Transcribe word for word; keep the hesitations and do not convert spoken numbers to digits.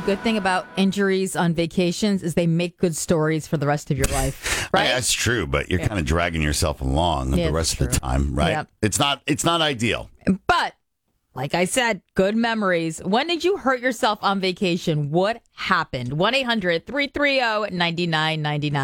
good thing about injuries on vacations is they make good stories for the rest of your life, right? Yeah, that's true, but you're yeah. kind of dragging yourself along yeah, the rest true. of the time, right? Yeah. It's not it's not ideal. But like I said, good memories. When did you hurt yourself on vacation? What happened? one eight hundred three three zero nine nine nine nine